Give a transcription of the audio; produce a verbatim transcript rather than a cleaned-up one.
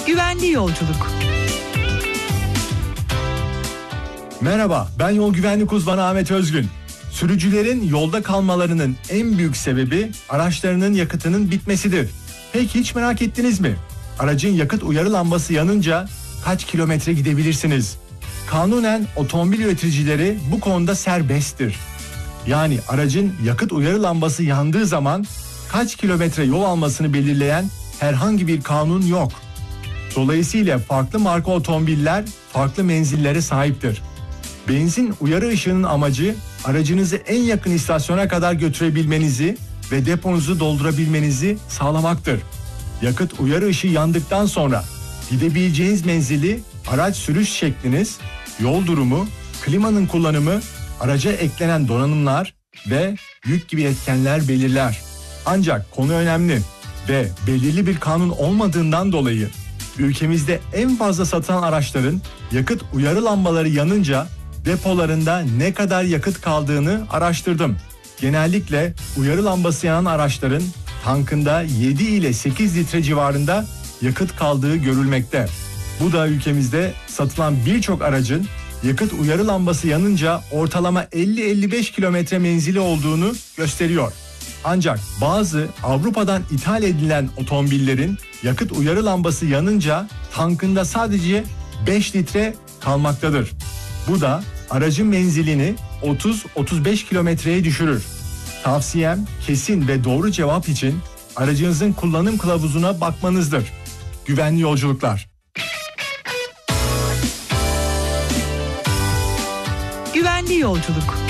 Güvenli yolculuk. Merhaba, ben yol güvenlik uzmanı Ahmet Özgün. Sürücülerin yolda kalmalarının en büyük sebebi araçlarının yakıtının bitmesidir. Peki hiç merak ettiniz mi? Aracın yakıt uyarı lambası yanınca kaç kilometre gidebilirsiniz? Kanunen otomobil üreticileri bu konuda serbesttir. Yani aracın yakıt uyarı lambası yandığı zaman kaç kilometre yol almasını belirleyen herhangi bir kanun yok. Dolayısıyla farklı marka otomobiller farklı menzillere sahiptir. Benzin uyarı ışığının amacı aracınızı en yakın istasyona kadar götürebilmenizi ve deponuzu doldurabilmenizi sağlamaktır. Yakıt uyarı ışığı yandıktan sonra gidebileceğiniz menzili, araç sürüş şekliniz, yol durumu, klimanın kullanımı, araca eklenen donanımlar ve yük gibi etkenler belirler. Ancak konu önemli ve belirli bir kanun olmadığından dolayı ülkemizde en fazla satılan araçların yakıt uyarı lambaları yanınca depolarında ne kadar yakıt kaldığını araştırdım. Genellikle uyarı lambası yanan araçların tankında yedi ile sekiz litre civarında yakıt kaldığı görülmekte. Bu da ülkemizde satılan birçok aracın yakıt uyarı lambası yanınca ortalama elli elli beş kilometre menzili olduğunu gösteriyor. Ancak bazı Avrupa'dan ithal edilen otomobillerin yakıt uyarı lambası yanınca tankında sadece beş litre kalmaktadır. Bu da aracın menzilini otuz otuz beş kilometreye düşürür. Tavsiyem kesin ve doğru cevap için aracınızın kullanım kılavuzuna bakmanızdır. Güvenli yolculuklar. Güvenli yolculuk.